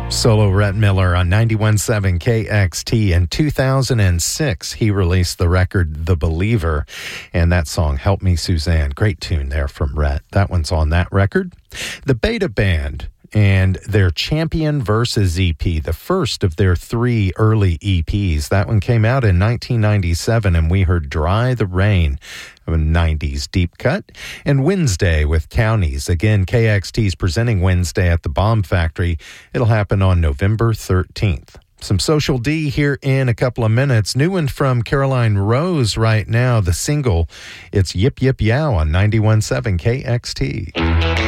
Solo Rhett Miller on 91.7 KXT. In 2006, he released the record The Believer, and that song, Help Me Suzanne. Great tune there from Rhett. That one's on that record. The Beta Band and their Champion Versus EP, the first of their 3 early EPs. That one came out in 1997, and we heard Dry the Rain, a 90s deep cut, and Wednesday with Counties. Again, KXT's presenting Wednesday at the Bomb Factory. It'll happen on November 13th. Some Social D here in a couple of minutes. New one from Caroline Rose right now, the single. It's Yip Yip Yow on 91.7 KXT.